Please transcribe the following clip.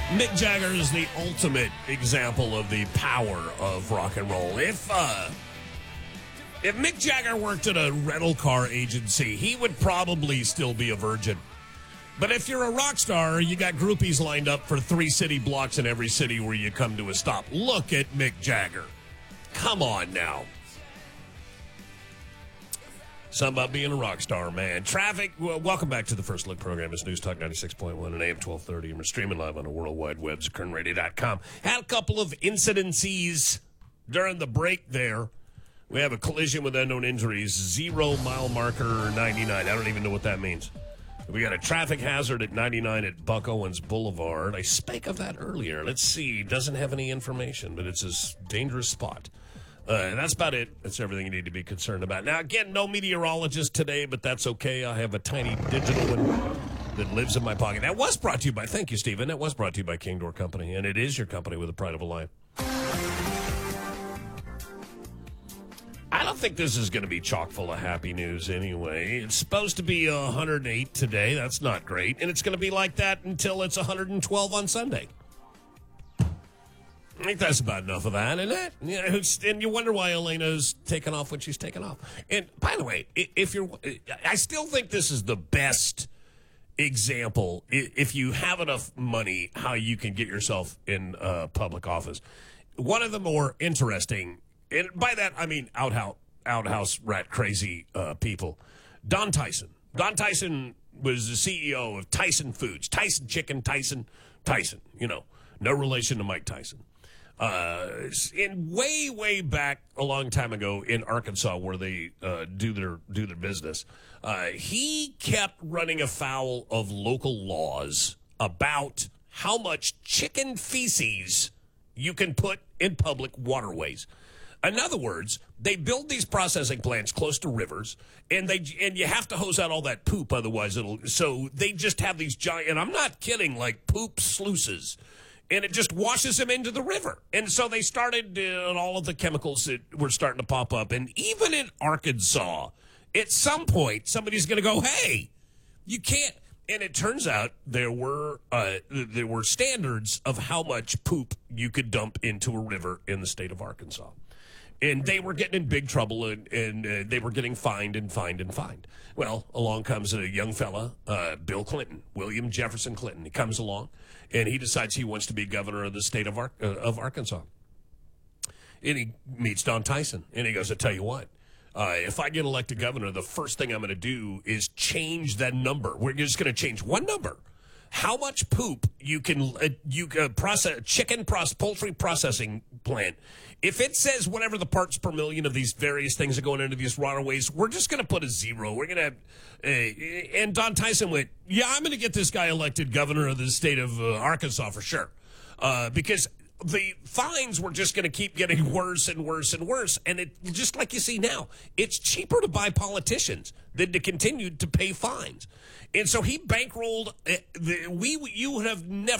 Mick Jagger is the ultimate example of the power of rock and roll. If Mick Jagger worked at a rental car agency, he would probably still be a virgin. But if you're a rock star, you got groupies lined up for 3 city blocks in every city where you come to a stop. Look at Mick Jagger. Come on now. Something about being a rock star, man. Traffic. Well, welcome back to the First Look program. It's News Talk 96.1 and AM 1230. And we're streaming live on the World Wide Web, KernRadio.com. Had a couple of incidences during the break there. We have a collision with unknown injuries. 0 mile marker 99. I don't even know what that means. We got a traffic hazard at 99 at Buck Owens Boulevard. I spoke of that earlier. Let's see. Doesn't have any information, but it's a dangerous spot. That's about it. That's everything you need to be concerned about. Now, again, no meteorologist today, but that's okay. I have a tiny digital one that lives in my pocket. That was brought to you by, thank you, Stephen. That was brought to you by King Door Company, and it is your company with the pride of a life. I don't think this is going to be chock full of happy news anyway. It's supposed to be 108 today. That's not great. And it's going to be like that until it's 112 on Sunday. I think that's about enough of that, isn't it? Yeah, and you wonder why Elena's taking off when she's taking off. And by the way, I still think this is the best example, if you have enough money, how you can get yourself in public office. One of the more interesting, and by that I mean outhouse rat crazy people, Don Tyson. Don Tyson was the CEO of Tyson Foods, Tyson Chicken, Tyson, no relation to Mike Tyson. In way back a long time ago in Arkansas, where they do their business, he kept running afoul of local laws about how much chicken feces you can put in public waterways. In other words, they build these processing plants close to rivers, and you have to hose out all that poop, otherwise so they just have these giant, and I'm not kidding, like poop sluices. And it just washes them into the river. And so they started all of the chemicals that were starting to pop up. And even in Arkansas, at some point, somebody's going to go, hey, you can't. And it turns out there were standards of how much poop you could dump into a river in the state of Arkansas. And they were getting in big trouble, and they were getting fined and fined and fined. Well, along comes a young fella, Bill Clinton, William Jefferson Clinton. He comes along, and he decides he wants to be governor of the state of Arkansas. And he meets Don Tyson, and he goes, I tell you what, if I get elected governor, the first thing I'm going to do is change that number. We're just going to change one number. How much poop you can process, poultry processing plant. If it says whatever the parts per million of these various things are going into these waterways, we're just going to put a 0. We're going to have, and Don Tyson went, yeah, I'm going to get this guy elected governor of the state of Arkansas for sure. Because the fines were just going to keep getting worse and worse and worse. And it, just like you see now, it's cheaper to buy politicians than to continue to pay fines. And so he bankrolled, you would have never